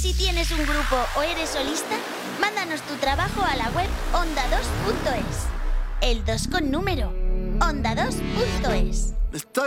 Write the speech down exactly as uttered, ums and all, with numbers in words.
Si tienes un grupo o eres solista, mándanos tu trabajo a la web onda dos punto es. El dos con número. onda dos punto es.